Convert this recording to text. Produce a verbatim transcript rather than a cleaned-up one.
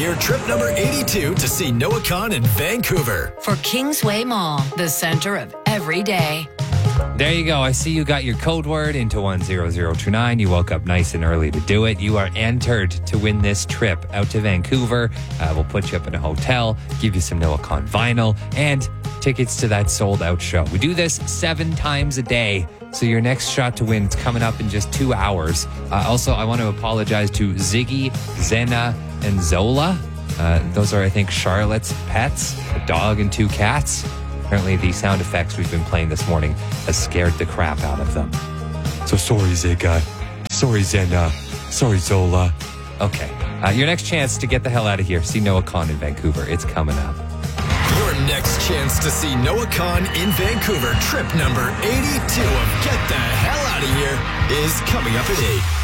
year, trip number eighty-two to see Noah Khan in Vancouver. For Kingsway Mall, the center of every day. There you go. I see you got your code word into one zero zero two nine. You woke up nice and early to do it. You are entered to win this trip out to Vancouver. Uh, we'll put you up in a hotel, give you some Noah Khan vinyl, and tickets to that sold-out show. We do this seven times a day, so your next shot to win is coming up in just two hours. Uh, also, I want to apologize to Ziggy, Zena, and Zola. Uh, those are, I think, Charlotte's pets, a dog and two cats. Apparently, the sound effects we've been playing this morning has scared the crap out of them. So sorry, Zigga. Sorry, Zena. Sorry, Zola. Okay. Uh, your next chance to get the hell out of here. See Noah Khan in Vancouver. It's coming up. Your next chance to see Noah Khan in Vancouver, trip number eighty-two of Get the Hell Out of Here, is coming up at eight.